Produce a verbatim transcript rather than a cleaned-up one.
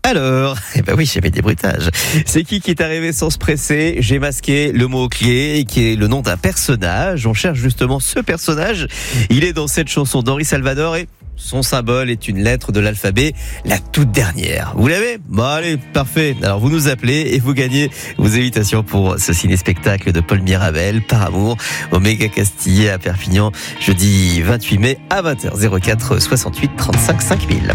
Alors, eh ben oui, j'avais des bruitages. C'est qui qui est arrivé sans se presser? J'ai masqué le mot-clé qui est le nom d'un personnage. On cherche justement ce personnage. Il est dans cette chanson d'Henri Salvador et son symbole est une lettre de l'alphabet, la toute dernière. Vous l'avez? Bon allez, parfait. Alors vous nous appelez et vous gagnez vos invitations pour ce ciné-spectacle de Paul Mirabel, Par amour, au Méga Castille à Perpignan, jeudi vingt-huit mai à vingt heures zéro quatre soixante-huit trente-cinq cinq mille.